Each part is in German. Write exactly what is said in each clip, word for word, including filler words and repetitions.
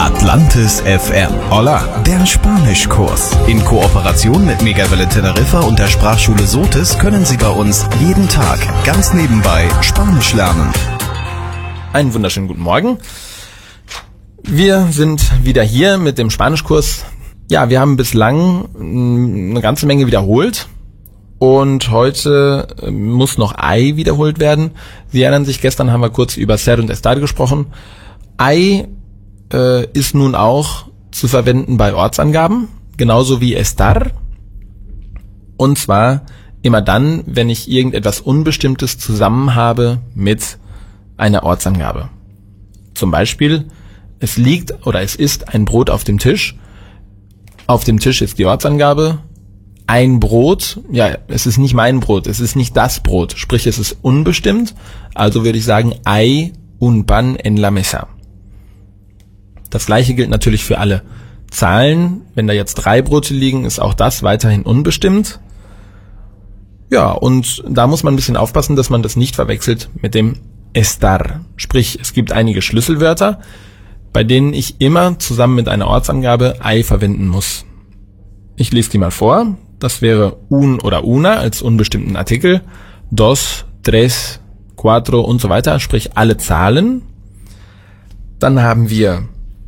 Atlantis F M. Hola, der Spanischkurs. In Kooperation mit Megawelle Teneriffa und der Sprachschule Sotis können Sie bei uns jeden Tag ganz nebenbei Spanisch lernen. Einen wunderschönen guten Morgen. Wir sind wieder hier mit dem Spanischkurs. Ja, wir haben bislang eine ganze Menge wiederholt und heute muss noch Ay wiederholt werden. Sie erinnern sich, gestern haben wir kurz über ser und estar gesprochen. Ay äh, ist nun auch zu verwenden bei Ortsangaben, genauso wie estar. Und zwar immer dann, wenn ich irgendetwas Unbestimmtes zusammen habe mit einer Ortsangabe. Zum Beispiel, es liegt oder es ist ein Brot auf dem Tisch. Auf dem Tisch ist die Ortsangabe. Ein Brot, ja, es ist nicht mein Brot, es ist nicht das Brot, sprich es ist unbestimmt. Also würde ich sagen, hay un pan en la mesa. Das gleiche gilt natürlich für alle Zahlen. Wenn da jetzt drei Brote liegen, ist auch das weiterhin unbestimmt. Ja, und da muss man ein bisschen aufpassen, dass man das nicht verwechselt mit dem estar. Sprich, es gibt einige Schlüsselwörter, bei denen ich immer zusammen mit einer Ortsangabe ay verwenden muss. Ich lese die mal vor. Das wäre un oder una als unbestimmten Artikel, dos, tres, cuatro und so weiter, sprich alle Zahlen. Dann haben wir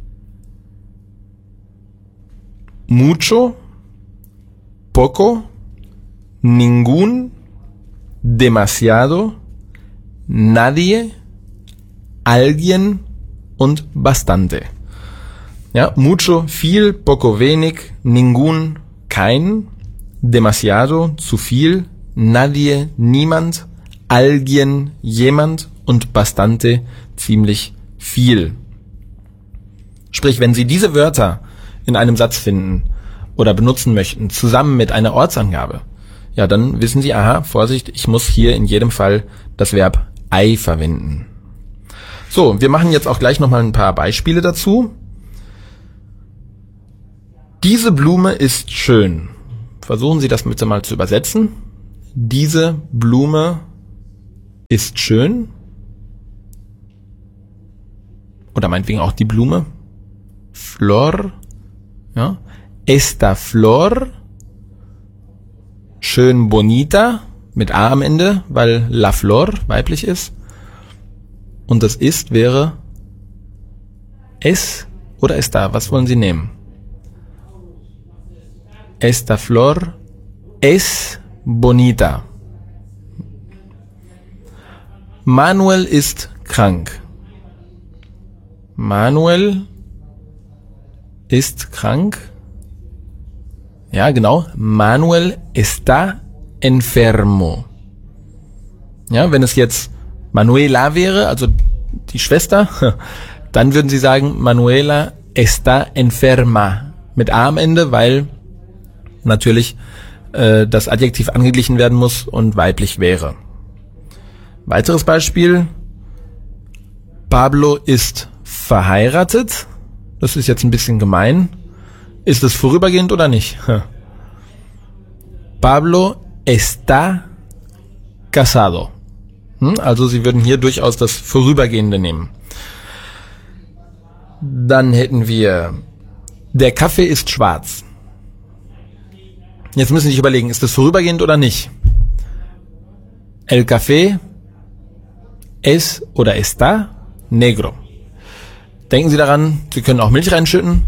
mucho, poco, ningún, demasiado, nadie, alguien und bastante. Ja, mucho, viel, poco, wenig, ningún, kein, demasiado, zu viel, nadie, niemand, alguien, jemand und bastante, ziemlich viel. Sprich, wenn Sie diese Wörter in einem Satz finden oder benutzen möchten, zusammen mit einer Ortsangabe, ja, dann wissen Sie, aha, Vorsicht, ich muss hier in jedem Fall das Verb ay verwenden. So, wir machen jetzt auch gleich nochmal ein paar Beispiele dazu. Diese Blume ist schön. Versuchen Sie das bitte mal zu übersetzen. Diese Blume ist schön. Oder meinetwegen auch die Blume. Flor. Ja. Esta flor. Schön bonita. Mit A am Ende, weil la flor weiblich ist. Und das ist wäre es oder esta. Was wollen Sie nehmen? Esta flor es bonita. Manuel ist krank. Manuel ist krank. Ja, genau. Manuel está enfermo. Ja, wenn es jetzt Manuela wäre, also die Schwester, dann würden Sie sagen, Manuela está enferma. Mit A am Ende, weil natürlich äh, das Adjektiv angeglichen werden muss und weiblich wäre. Weiteres Beispiel. Pablo ist verheiratet. Das ist jetzt ein bisschen gemein. Ist es vorübergehend oder nicht? Pablo está casado. Hm? Also Sie würden hier durchaus das Vorübergehende nehmen. Dann hätten wir, der Kaffee ist schwarz. Jetzt müssen Sie sich überlegen, ist das vorübergehend oder nicht? El café es oder está negro. Denken Sie daran, Sie können auch Milch reinschütten.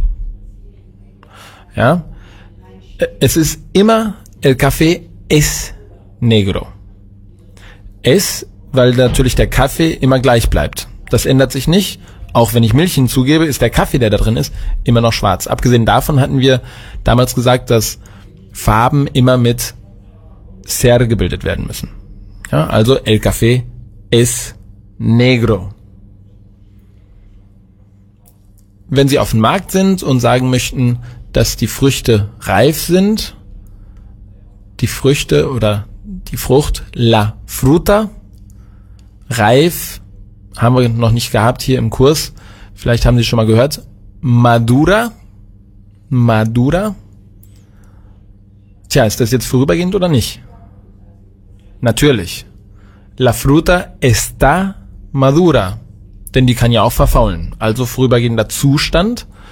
Ja. Es ist immer el café es negro. Es, weil natürlich der Kaffee immer gleich bleibt. Das ändert sich nicht. Auch wenn ich Milch hinzugebe, ist der Kaffee, der da drin ist, immer noch schwarz. Abgesehen davon hatten wir damals gesagt, dass Farben immer mit ser gebildet werden müssen. Ja, also el café es negro. Wenn Sie auf dem Markt sind und sagen möchten, dass die Früchte reif sind, die Früchte oder die Frucht, la fruta, reif, haben wir noch nicht gehabt hier im Kurs, vielleicht haben Sie schon mal gehört, madura, madura. Tja, ist das jetzt vorübergehend oder nicht? Natürlich. La fruta está madura. Denn die kann ja auch verfaulen. Also vorübergehender Zustand.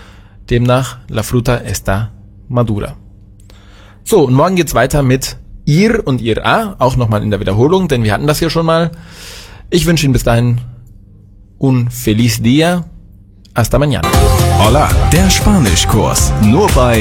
Demnach, la fruta está madura. So, und morgen geht's weiter mit ir und ir-a, auch nochmal in der Wiederholung, denn wir hatten das ja schon mal. Ich wünsche Ihnen bis dahin un feliz día. Hasta mañana. Hola, der Spanischkurs. Nur bei